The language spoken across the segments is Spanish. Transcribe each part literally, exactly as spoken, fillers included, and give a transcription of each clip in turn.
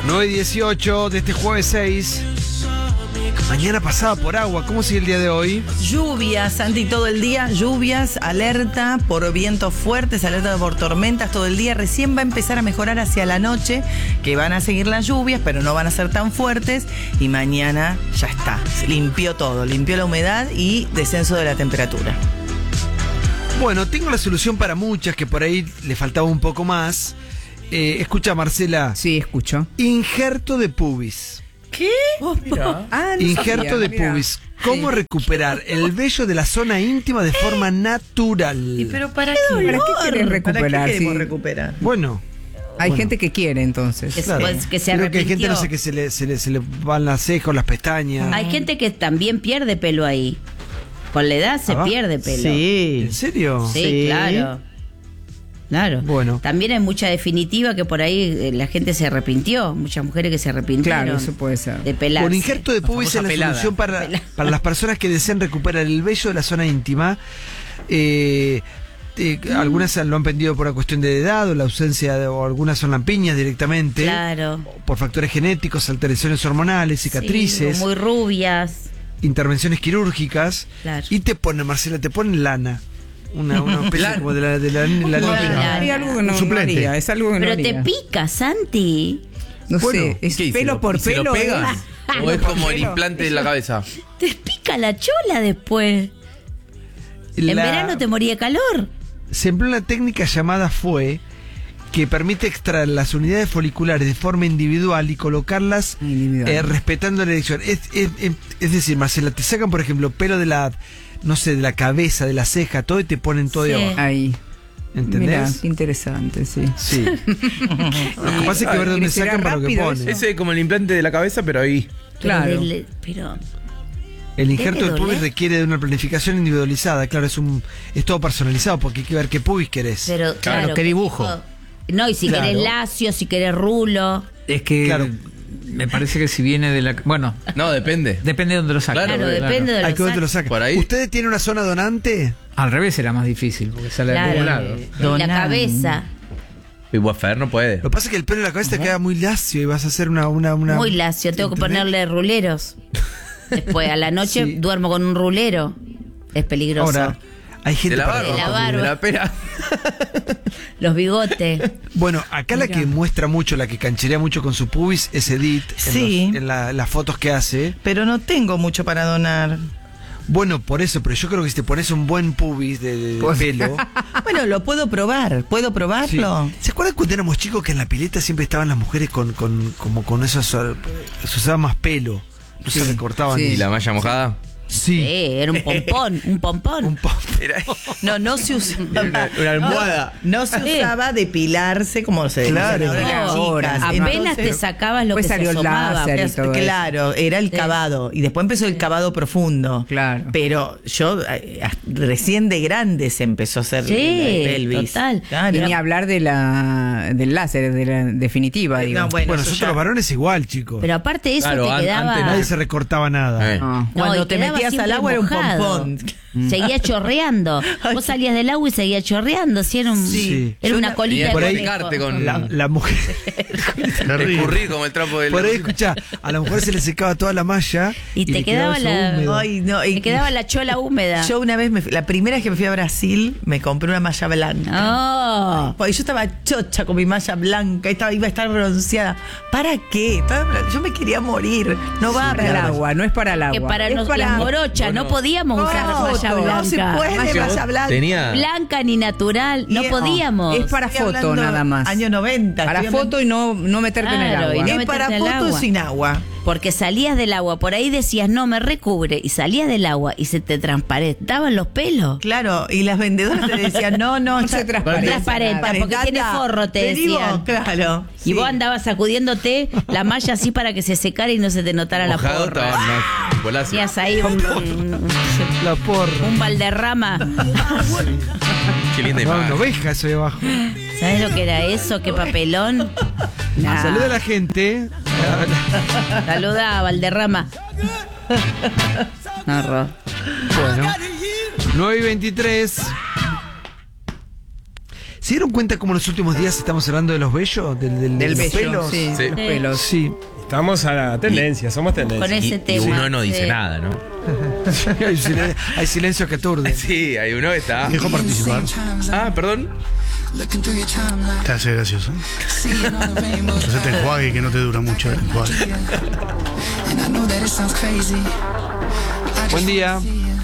nueve dieciocho de este jueves seis. Mañana pasada por agua. ¿Cómo sigue el día de hoy? Lluvias, Santi, todo el día. Lluvias, alerta por vientos fuertes, alerta por tormentas todo el día. Recién va a empezar a mejorar hacia la noche, que van a seguir las lluvias, pero no van a ser tan fuertes. Y mañana ya está. Se limpió todo. Limpió la humedad y descenso de la temperatura. Bueno, tengo la solución para muchas que por ahí le faltaba un poco más. Eh, escucha, Marcela. Sí, escucho. Injerto de pubis. ¿Qué? Ah, no Injerto sabía, de mira. pubis. ¿Cómo Sí. recuperar el vello de la zona íntima de forma natural? ¿Y pero para qué? ¿Para qué querés recuperar? ¿Para qué queremos Sí. recuperar? Bueno. Hay bueno. gente que quiere, entonces. Que, Claro. pues, que se Creo que hay gente, arrepintió. no sé, que se le, se le, se le van las cejas, las pestañas. Hay gente que también pierde pelo ahí. Con la edad se ¿Abajo? pierde pelo. Sí. ¿En serio? Sí, Sí. claro. Claro. Bueno. También hay mucha definitiva que por ahí eh, la gente se arrepintió. Muchas mujeres que se arrepintieron. Claro, eso puede ser. De pelarse. Con injerto de pubis es la pelada. solución para, para las personas que desean recuperar el vello de la zona íntima. Eh, eh, algunas lo han pendido por una cuestión de edad o la ausencia de, o algunas son lampiñas directamente. Claro. Por factores genéticos, alteraciones hormonales, cicatrices, Sí, muy rubias. intervenciones quirúrgicas. Claro. Y te ponen, Marcela, te ponen lana. Una, una especie como de la, de la, la Como lámina. lana. Hay algo que no, Un no suplente. haría, es algo que no Pero te haría. pica, Santi. No Bueno, sé, es ¿Qué, y se pelo lo- por y se pelo. lo pegan? ¿eh? ¿O es como el pelo. implante en la cabeza? Te pica la chola después. En La- verano te moría de calor. Se empleó una técnica llamada F U E que permite extraer las unidades foliculares de forma individual y colocarlas Individual. eh, respetando la elección. Es, es- es- es decir, Marcela, te sacan, por ejemplo, pelo de la, no sé, de la cabeza, de la ceja, todo y te ponen todo de Sí. abajo. Ahí. ¿Entendés? Mirá, qué interesante, sí. Sí. Lo que pasa es que ver dónde ¿crecerá sacan para lo que rápido ponen. Ese es como el implante de la cabeza, pero ahí. Claro. Pero, dele- pero El injerto ¿Debe de pubis doler? requiere de una planificación individualizada. Claro, es un es todo personalizado porque hay que ver qué pubis querés. Pero, Claro, claro, qué dibujo. tipo- No, y si Claro. querés lacio, si querés rulo. Es que Claro. me parece que si viene de la... Bueno, No, depende. depende de dónde lo saques. Claro, Claro, depende de Hay lo que ver dónde lo que sacan. Por ahí. ¿Ustedes tienen una zona donante? Al revés era más difícil, porque sale de Claro, algún lado. en la Donan. cabeza. Y Wafer no puede. Lo que pasa es que el pelo de la cabeza te queda muy lacio y vas a hacer una... una, una Muy lacio, tengo que ¿entendés? ponerle ruleros. Después, a la noche Sí. duermo con un rulero. Es peligroso. Ahora, hay gente De la para barba. De la todo. barba. De la pera. Los bigotes. Bueno, acá la que muestra mucho, la que cancherea mucho con su pubis es Edith. En, Sí. los- en la- las fotos que hace. Pero no tengo mucho para donar. Bueno, por eso, pero yo creo que si te pones un buen pubis de, de- de Pues- pelo. Bueno, lo puedo probar. ¿Puedo sí. probarlo? ¿Se acuerdan cuando éramos chicos que en la pileta siempre estaban las mujeres con, con como con esos, eh, se usaba más pelo? No se recortaban. Sí. ¿Y la malla mojada? Sí. Sí, era un pompón, un pompón. Un po- Era No, no se usaba. una, una almohada. No se Sí. usaba depilarse como se Claro. dicen ahora las No, chicas. apenas Entonces- te sacabas lo Después que se salió el asomaba. láser. Es- y todo claro, era el Sí. cavado. Y después empezó el cavado profundo. Claro. Pero yo, eh, a- recién de grande se empezó a hacer Sí, la pelvis. total. Claro. Y ni hablar de la del láser, de la definitiva, No, digo. bueno, Bueno, eso nosotros ya- los varones igual, chicos. Pero aparte de eso Claro, te an- quedaba... antes Nadie se recortaba nada. Eh. Ah. No, Cuando y te quedaba metías al siempre agua era un mojado. pompón. Seguía chorreando. Vos salías del agua y seguía chorreando. Si era, un, Sí. era una Yo colita Tenía de por que ahí- conejo. secarte con. La, la mujer. Escurrir como el trapo del. Por ahí, escuchá, a la mujer se le secaba toda la malla Y, te le quedaba eso la... húmedo. Ay, no, y- Te quedaba la chola húmeda. Yo una vez, me fui- la primera vez que me fui a Brasil, me compré una malla blanca. Oh. Porque yo estaba chocha con mi malla blanca, estaba, iba a estar bronceada. ¿Para qué? Estaba- yo me quería morir. No va Para el a agua, no es para el agua. Que para es nos, para las morochas Bueno. no podíamos No, usar malla no, blanca. no se puede Malla- malla blanca. Tenía. Blanca ni natural, no Y- podíamos. Es para Estoy foto hablando nada más. Año noventa. Para estoy foto y no, no meterte en el Claro, y agua. no Es meterte para en el foto agua. sin agua. Porque salías del agua, por ahí decías, no, me recubre. Y salías del agua y se te transparentaban los pelos. Claro, y las vendedoras te decían, no, no, No está se transparenta. Transparenta, porque tiene forro, te Vení vos, decían. claro. Y sí. vos andabas sacudiéndote la malla así para que se secara y no se te notara la Mojado porra. estaba más golazo. Hacías ahí un, un, La porra. un Valderrama. Qué linda No, imagen. una oveja eso ahí abajo. ¿Sabes lo que era eso? ¿Qué papelón? Nah. Saluda a la gente. Saluda a Valderrama. No, Ro. Bueno. nueve y veintitrés. ¿Se dieron cuenta cómo en los últimos días estamos hablando de los vellos? Del, del, Del de los vello, pelos. sí, Sí. los pelos. Sí. Estamos a la tendencia, somos tendencia. Con ese Y, y tema. uno no dice sí. nada, ¿no? hay, silen- hay silencios que aturden. Sí, hay uno que está. Dejo participar. Ah, perdón. Te hace gracioso. Hacete enjuague que no te dura mucho el enjuague. Buen día.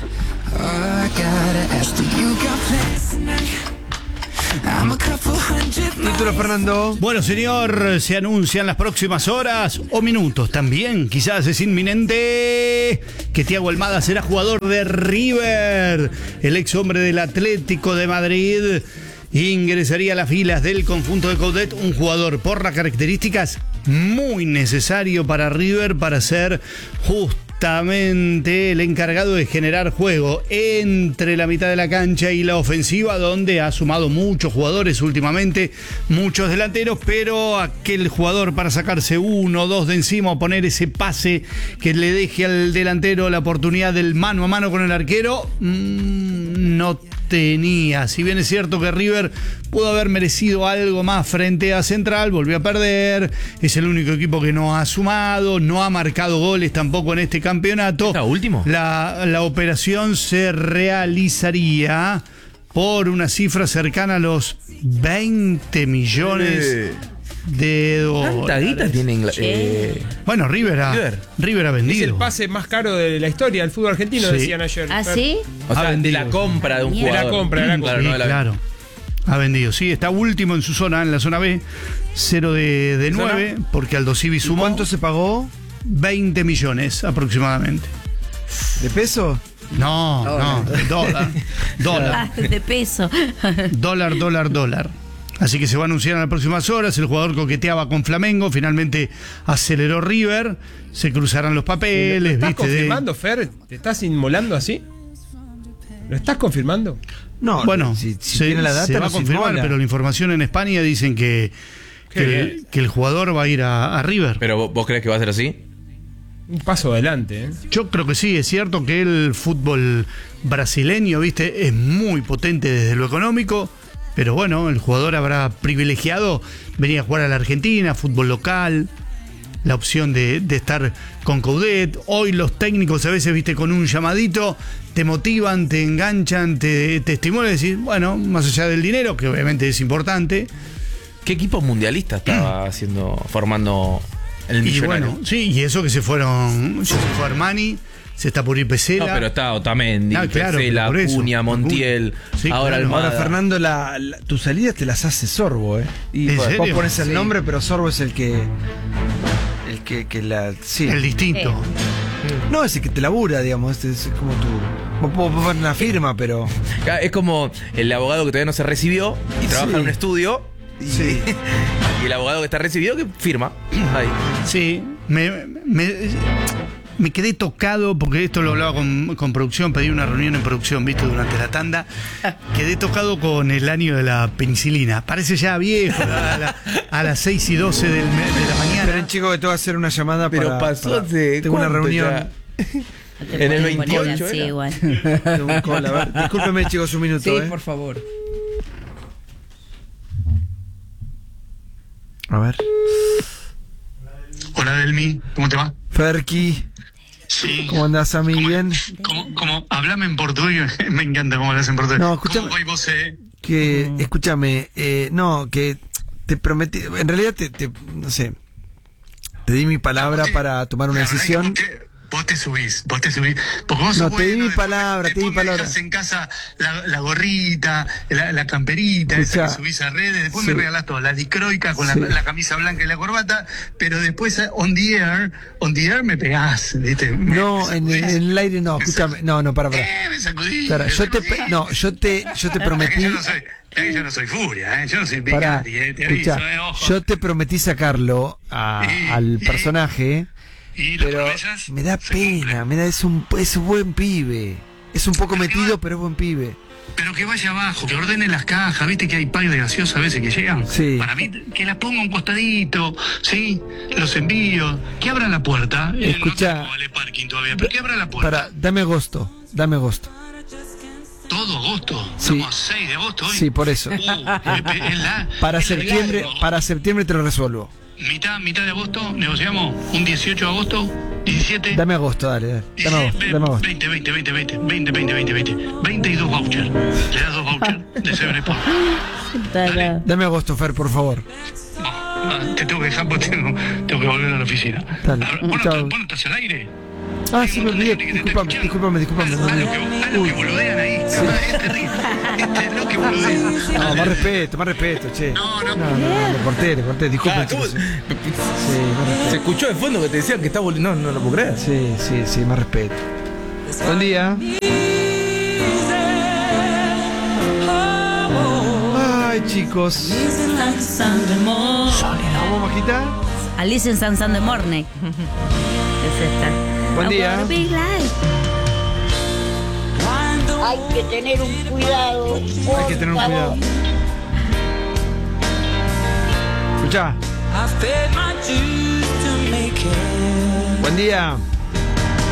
Título, Fernando. Bueno, señor, se anuncian las próximas horas o minutos también. Quizás es inminente que Thiago Almada será jugador de River. El ex hombre del Atlético de Madrid ingresaría a las filas del conjunto de Coudet, un jugador por las características muy necesario para River para ser justamente el encargado de generar juego entre la mitad de la cancha y la ofensiva, donde ha sumado muchos jugadores últimamente, muchos delanteros, pero aquel jugador para sacarse uno o dos de encima o poner ese pase que le deje al delantero la oportunidad del mano a mano con el arquero, mmm, no tenía. Si bien es cierto que River pudo haber merecido algo más frente a Central, volvió a perder, es el único equipo que no ha sumado, no ha marcado goles tampoco en este campeonato. ¿Está último? La, la operación se realizaría por una cifra cercana a los veinte millones Eh. de ¿Tanta dólares. guita tiene Ingla- eh, Bueno, River ha, River. River ha Es vendido. el pase más caro de la historia del fútbol argentino, Sí. decían ayer. ¿Ah, Fer. sí? O sea, Ha de vendido. la compra de un De la jugador. compra, de la compra. Claro, Sí, no de la- claro. Ha vendido, sí, está último en su zona, en la zona B, cero de, de ¿Zona? nueve, porque Aldo Civi sumó ¿Cuánto se pagó? veinte millones aproximadamente. ¿De peso? No, no, dólar, dólar, Ah, de peso. dólar, dólar, dólar. Así que se va a anunciar en las próximas horas. El jugador coqueteaba con Flamengo, finalmente aceleró River, se cruzarán los ¿Lo papeles, estás viste. de- confirmando, Fer? ¿Te estás inmolando así? ¿Lo estás confirmando? No, Bueno, si, si se, tiene la data, se va a no se confirmar, inmola. pero la información en España dicen que, Qué que, bien. el, que el jugador va a ir a, a River. Pero ¿vos- vos crees que va a ser así? Un paso adelante, ¿eh? Yo creo que sí, es cierto que el fútbol brasileño, viste, es muy potente desde lo económico, pero bueno, el jugador habrá privilegiado venir a jugar a la Argentina, fútbol local, la opción de, de estar con Coudet. Hoy los técnicos a veces, viste, con un llamadito, te motivan, te enganchan, te, te estimulan y decís, bueno, más allá del dinero, que obviamente es importante. ¿Qué equipo mundialista estaba haciendo, formando el Y millonario? bueno, sí, y eso que se fueron, ya se fue Armani, se está por ir Pesela. No, pero está Otamendi, Ah, claro, Pesela, pero por eso, Acuña, Acuña. Montiel, Sí, ahora claro. Almada. Ahora, Fernando, la, la- tus salidas te las hace Sorbo, ¿eh? Y, ¿En Vos serio? pones el Sí. nombre, pero Sorbo es el que. El que, que la. Sí. El distinto. No, es el que te labura, digamos. Este es como tu. Vos podés poner una firma, pero. Es como el abogado que todavía no se recibió y trabaja Sí. en un estudio. Y, Sí. y el abogado que está recibido que firma. Ahí. Sí, me, me, me quedé tocado, porque esto lo hablaba con, con producción, pedí una reunión en producción, viste, durante la tanda. Quedé tocado con el año de la penicilina. Parece ya viejo, a, la- a las seis y doce del, me- de la mañana. Esperen, chicos, que te voy a hacer una llamada Pero para. pasó para- hace Tengo una ¿cuánto reunión. ya? No te En el podés poner veintiocho así era. igual. Tengo un call, a ver. Discúlpeme, chicos, un minuto. Sí, ¿eh? por favor. A ver. Hola, Delmi, ¿cómo te va? Ferki, Sí. ¿cómo andás, a mí? Bien. ¿Cómo, cómo? Hablame en portugués, me encanta cómo hablas en portugués. No, escúchame. ¿Cómo va vos, eh? Que, escúchame, eh, no, que te prometí, en realidad te, te- no sé, te di mi palabra Vos te- para tomar una la verdad decisión. que Vos te, vos te subís, vos te subís. Porque vos No, sos te di bueno, mi después- palabra, te di mi después me palabra. dejás en casa la, la gorrita, la, la camperita, esa Escuchá. que subís a redes, después Sí. me regalás todo, la dicroica con Sí. la, la camisa blanca y la corbata, pero después eh, on the air, on the air me pegás, ¿viste? Me- No, me en, sacudís. en el aire no, Me escúchame, no, no, para, para. Eh, me sacudís. Para, me yo te, sacudís. pe- no, yo te, yo te Es que prometí, yo no soy, es que yo no soy furia, ¿eh? Yo no soy para, Bigatti, eh, te aviso, escucha, eh, ojo. yo te prometí sacarlo a- Sí, al sí. personaje, ¿Y las pero promesas? me da Se cumplen. pena, me da, es un, es un buen pibe, es un poco Pero que metido, va- pero es buen pibe. Pero que vaya abajo, que ordene las cajas, viste que hay pay de gaseosa a veces que llegan. Sí. Para mí, que las ponga un costadito, ¿sí? Los envíos, que abra la puerta. Eh, Escuchá. no sé cómo vale parking todavía, pero que abra la puerta. Para, dame agosto, dame agosto. Todo agosto. Sí. Somos seis de agosto hoy. Sí, por eso. Uh, es la- Para es la septiembre, largo. para septiembre te lo resuelvo. Mitad, mitad de agosto, negociamos un dieciocho de agosto, diecisiete. Dame agosto, dale, dale. Dame agosto, dame agosto. veinte, veinte, veinte, veinte, veinte, veinte, veinte, veinte, veinte y dos vouchers. Le das dos vouchers de seven Sport. Tarado. Dame agosto, Fer, por favor. Ah, te tengo que dejar porque tengo, tengo que volver a la oficina. Dale. Ahora, ¿Vos no, Chao. estás- vos no estás al aire? Ah, Hay sí, un me montón de olvidé. gente que te está Disculpame, escuchando. disculpame, disculpame. Haz, haz lo que, haz lo que boludean ahí. Es terrible. Este, lo que boludean. No, más respeto, más respeto, che. No, no. No, no, le corté, le corté. Disculpen, Ah, ¿cómo? chicos. Sí, más respeto. Se escuchó de fondo que te decían que está vol- No, no lo puedo creer. Sí, sí, sí, más respeto. Buen día. Ay, chicos. ¿Vamos, Majita? Alice in Sunday Morning. Es esta. Buen I día. wanna be like. Hay que tener un cuidado. Hay que tener un cuidado. Escuchá. Buen día.